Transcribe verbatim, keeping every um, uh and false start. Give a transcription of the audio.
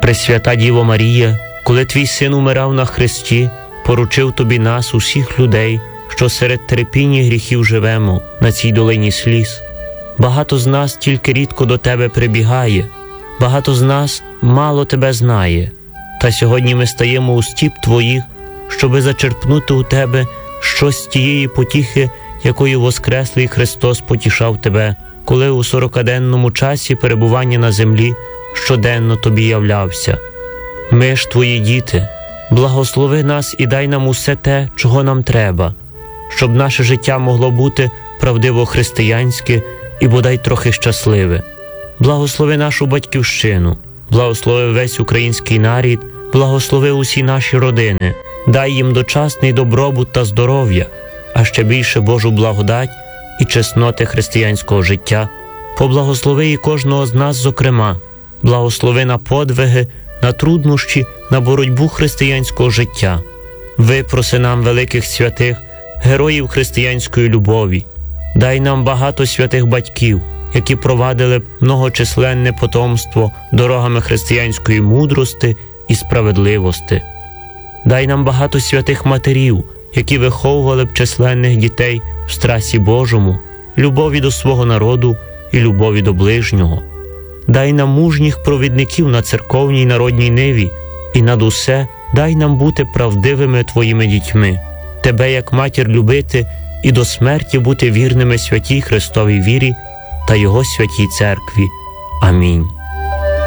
Пресвята Діво Марія, коли твій син умирав на хресті, поручив тобі нас, усіх людей, що серед терпіння гріхів живемо на цій долині сліз. Багато з нас тільки рідко до тебе прибігає, багато з нас мало тебе знає. Та сьогодні ми стаємо у стіп твоїх, щоби зачерпнути у тебе щось з тієї потіхи, якою воскреслий Христос потішав тебе, коли у сорокаденному часі перебування на землі щоденно тобі являвся. Ми ж твої діти, благослови нас і дай нам усе те, чого нам треба, щоб наше життя могло бути правдиво християнське і бодай трохи щасливе. Благослови нашу батьківщину, благослови весь український нарід, благослови усі наші родини, дай їм дочасний добробут та здоров'я, а ще більше Божу благодать і чесноти християнського життя. Поблагослови і кожного з нас зокрема, благослови на подвиги, на труднощі, на боротьбу християнського життя. Випроси нам великих святих, героїв християнської любові. Дай нам багато святих батьків, які провадили б многочисленне потомство дорогами християнської мудрости і справедливости. Дай нам багато святих матерів, які виховували б численних дітей в страсі Божому, любові до свого народу і любові до ближнього. Дай нам мужніх провідників на церковній народній ниві, і над усе дай нам бути правдивими твоїми дітьми, тебе як матір любити і до смерті бути вірними святій Христовій вірі та Його святій церкві. Амінь.